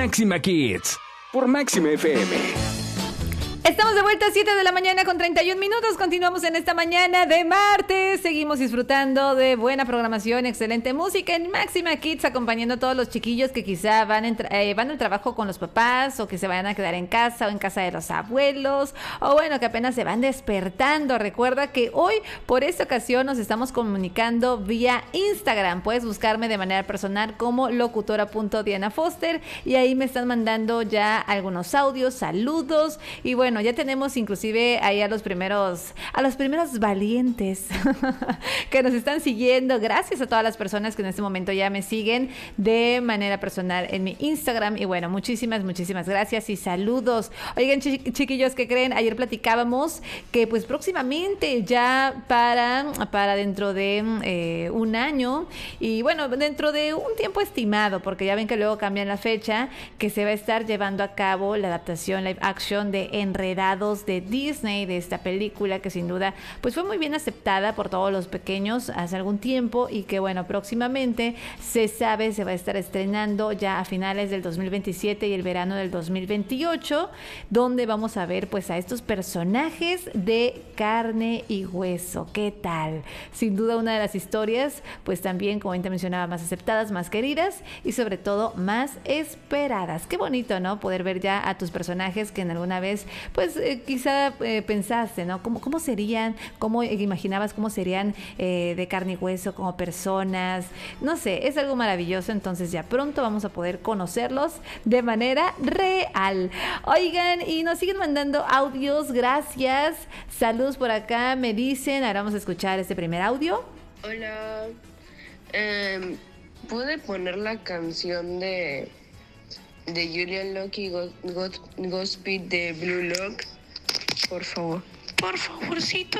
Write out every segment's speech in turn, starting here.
Máxima Kids por Máxima FM. Estamos de vuelta a 7 de la mañana con 31 minutos. Continuamos en esta mañana de martes. Seguimos disfrutando de buena programación, excelente música en Máxima Kids, acompañando a todos los chiquillos que quizá van al trabajo con los papás, o que se vayan a quedar en casa o en casa de los abuelos, o bueno, que apenas se van despertando. Recuerda que hoy, por esta ocasión, nos estamos comunicando vía Instagram. Puedes buscarme de manera personal como locutora.dianafoster, y ahí me están mandando ya algunos audios, saludos, y bueno, ya tenemos inclusive ahí a los primeros valientes que nos están siguiendo. Gracias a todas las personas que en este momento ya me siguen de manera personal en mi Instagram. Y bueno, muchísimas gracias y saludos. Oigan, chiquillos, ¿qué creen? Ayer platicábamos que pues próximamente ya para dentro de un año, y bueno, dentro de un tiempo estimado, porque ya ven que luego cambian la fecha, que se va a estar llevando a cabo la adaptación live action de Enredados de Disney, de esta película que sin duda pues fue muy bien aceptada por todos los pequeños hace algún tiempo, y que bueno, próximamente se sabe se va a estar estrenando ya a finales del 2027 y el verano del 2028, donde vamos a ver pues a estos personajes de carne y hueso. ¿Qué tal? Sin duda una de las historias pues también, como te mencionaba, más aceptadas, más queridas y sobre todo más esperadas. Qué bonito, ¿no? Poder ver ya a tus personajes que en alguna vez pues quizá pensaste, ¿no? ¿Cómo serían? ¿Cómo imaginabas cómo serían de carne y hueso, como personas? No sé, es algo maravilloso. Entonces ya pronto vamos a poder conocerlos de manera real. Oigan, y nos siguen mandando audios, gracias. Saludos por acá, me dicen. Ahora vamos a escuchar este primer audio. Hola, ¿puede poner la canción de Julian Locke y Godspeed de Blue Lock, por favor? Por favorcito.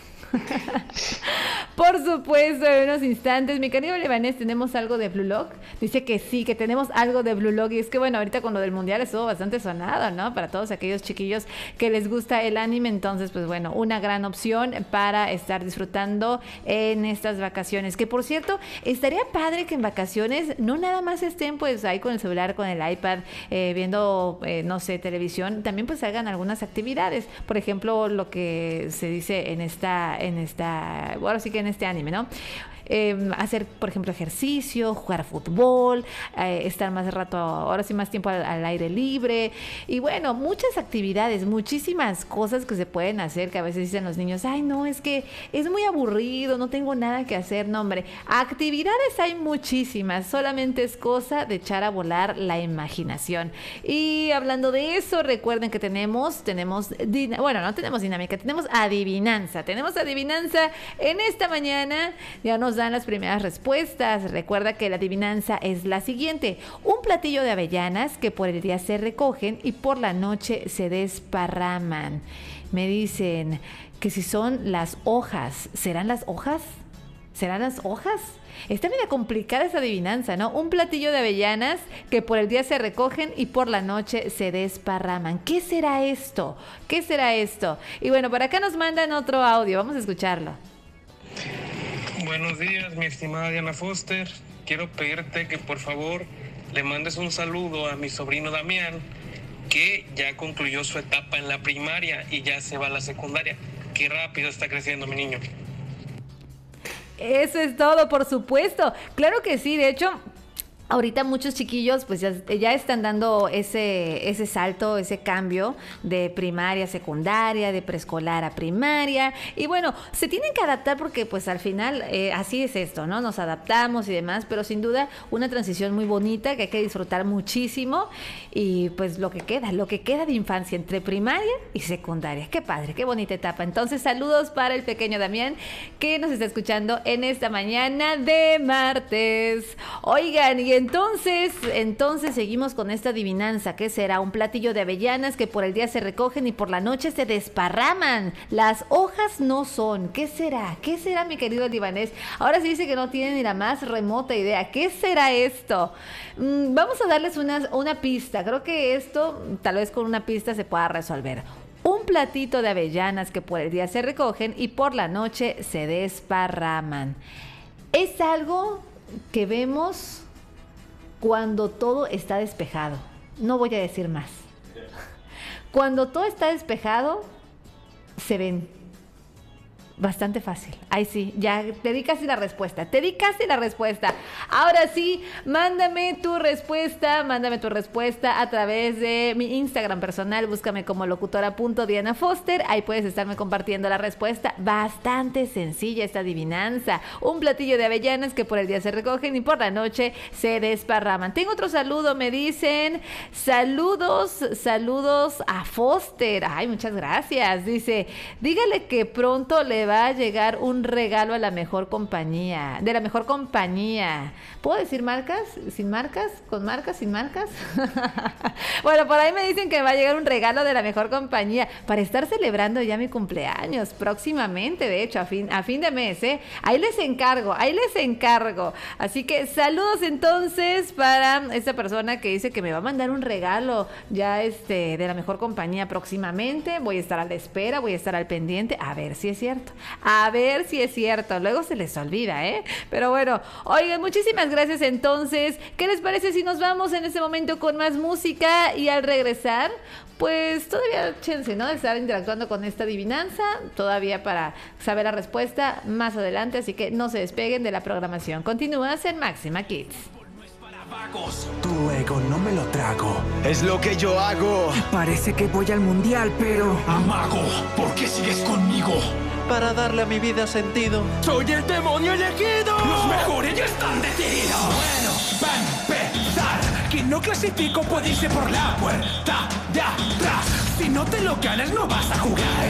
Por supuesto, en unos instantes. Mi querido Lebanés, ¿tenemos algo de Blue Lock? Dice que sí, que tenemos algo de Blue Lock. Y es que bueno, ahorita con lo del mundial estuvo bastante sonado, ¿no? Para todos aquellos chiquillos que les gusta el anime. Entonces, pues bueno, una gran opción para estar disfrutando en estas vacaciones. Que por cierto, estaría padre que en vacaciones no nada más estén pues ahí con el celular, con el iPad, viendo, no sé, televisión. También pues hagan algunas actividades. Por ejemplo, lo que se dice ahora sí que en este anime, ¿no? Hacer, por ejemplo, ejercicio, jugar fútbol, estar más rato, ahora sí más tiempo al aire libre, y bueno, muchas actividades, muchísimas cosas que se pueden hacer, que a veces dicen los niños, ay no, es que es muy aburrido, no tengo nada que hacer. No, hombre, actividades hay muchísimas, solamente es cosa de echar a volar la imaginación. Y hablando de eso, recuerden que tenemos no tenemos dinámica, tenemos adivinanza en esta mañana. Ya nos dan las primeras respuestas. Recuerda que la adivinanza es la siguiente: un platillo de avellanas que por el día se recogen y por la noche se desparraman. Me dicen que si son las hojas. ¿Serán las hojas? ¿Serán las hojas? Está medio complicada esa adivinanza, ¿no? Un platillo de avellanas que por el día se recogen y por la noche se desparraman. ¿Qué será esto? ¿Qué será esto? Y bueno, por acá nos mandan otro audio. Vamos a escucharlo. Buenos días, mi estimada Diana Foster. Quiero pedirte que por favor le mandes un saludo a mi sobrino Damián, que ya concluyó su etapa en la primaria y ya se va a la secundaria. Qué rápido está creciendo mi niño. Eso es todo, por supuesto. Claro que sí, de hecho, ahorita muchos chiquillos pues ya están dando ese salto, ese cambio de primaria a secundaria, de preescolar a primaria, y bueno, se tienen que adaptar porque pues al final así es esto, ¿no? Nos adaptamos y demás, pero sin duda una transición muy bonita que hay que disfrutar muchísimo, y pues lo que queda de infancia entre primaria y secundaria. Qué padre, qué bonita etapa. Entonces, saludos para el pequeño Damián que nos está escuchando en esta mañana de martes. Oigan, y entonces seguimos con esta adivinanza. ¿Qué será? Un platillo de avellanas que por el día se recogen y por la noche se desparraman. Las hojas no son. ¿Qué será? ¿Qué será, mi querido libanés? Ahora sí dice que no tiene ni la más remota idea. ¿Qué será esto? Vamos a darles una pista. Creo que esto, tal vez con una pista se pueda resolver. Un platito de avellanas que por el día se recogen y por la noche se desparraman. Es algo que vemos cuando todo está despejado. No voy a decir más. Cuando todo está despejado, se ven. Bastante fácil. Ahí sí, ya te di casi la respuesta. Ahora sí, mándame tu respuesta a través de mi Instagram personal. Búscame como locutora.dianafoster. Ahí puedes estarme compartiendo la respuesta. Bastante sencilla esta adivinanza. Un platillo de avellanas que por el día se recogen y por la noche se desparraman. Tengo otro saludo, me dicen. Saludos a Foster. Ay, muchas gracias. Dice, dígale que pronto le va a llegar un regalo a la mejor compañía, de la mejor compañía. ¿Puedo decir marcas? ¿Sin marcas? ¿Con marcas? ¿Sin marcas? Bueno, por ahí me dicen que va a llegar un regalo de la mejor compañía para estar celebrando ya mi cumpleaños próximamente, de hecho, a fin de mes, ¿eh? Ahí les encargo. Así que saludos entonces para esta persona que dice que me va a mandar un regalo ya de la mejor compañía próximamente. Voy a estar a la espera, voy a estar al pendiente, a ver si es cierto. Luego se les olvida, ¿eh? Pero bueno, oigan, muchísimas gracias entonces. ¿Qué les parece si nos vamos en este momento con más música y al regresar, pues todavía chance, ¿no? De estar interactuando con esta adivinanza, todavía para saber la respuesta más adelante, así que no se despeguen de la programación. Continúas en Máxima Kids. Tu ego no me lo trago. Es lo que yo hago. Parece que voy al mundial, pero... Amago, ¿por qué sigues conmigo? Para darle a mi vida sentido. ¡Soy el demonio elegido! ¡Los mejores ya están detenidos! Bueno, va a empezar. Quien no clasifico puede irse por la puerta de atrás. Si no te lo ganas, no vas a jugar.